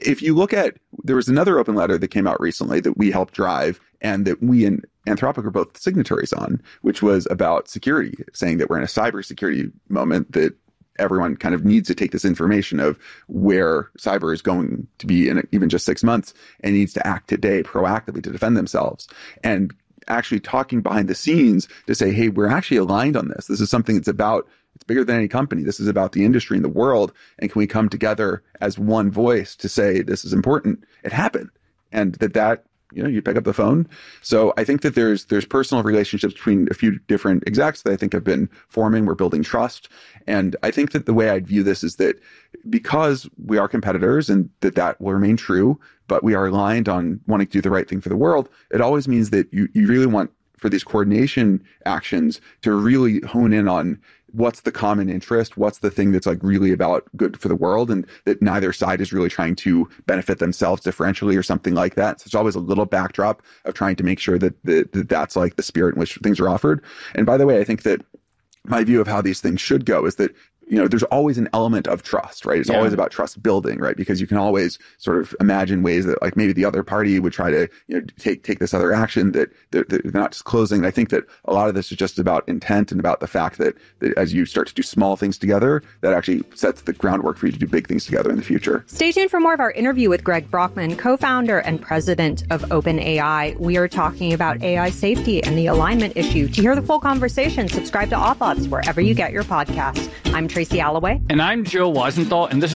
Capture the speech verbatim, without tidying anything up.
if you look at, there was another open letter that came out recently that we helped drive and that we and Anthropic are both signatories on, which was about security, saying that we're in a cybersecurity moment, that everyone kind of needs to take this information of where cyber is going to be in even just six months and needs to act today proactively to defend themselves. And actually talking behind the scenes to say, hey, we're actually aligned on this. This is something that's about, it's bigger than any company. This is about the industry and the world. And can we come together as one voice to say this is important? It happened. And that that, you know, you pick up the phone. So I think that there's there's personal relationships between a few different execs that I think have been forming. We're building trust. And I think that the way I'd view this is that because we are competitors and that that will remain true, but we are aligned on wanting to do the right thing for the world, it always means that you, you really want for these coordination actions to really hone in on what's the common interest, what's the thing that's like really about good for the world, and that neither side is really trying to benefit themselves differentially or something like that. So it's always a little backdrop of trying to make sure that, that, that that's like the spirit in which things are offered. And by the way, I think that my view of how these things should go is that, you know, there's always an element of trust, right? It's yeah. always about trust building, right? Because you can always sort of imagine ways that like maybe the other party would try to, you know, take, take this other action that they're, they're not disclosing. And I think that a lot of this is just about intent and about the fact that, that as you start to do small things together, that actually sets the groundwork for you to do big things together in the future. Stay tuned for more of our interview with Greg Brockman, co-founder and president of OpenAI. We are talking about A I safety and the alignment issue. To hear the full conversation, subscribe to Authoughts wherever you get your podcasts. I'm Tracy Alloway. And I'm Joe Weisenthal, and this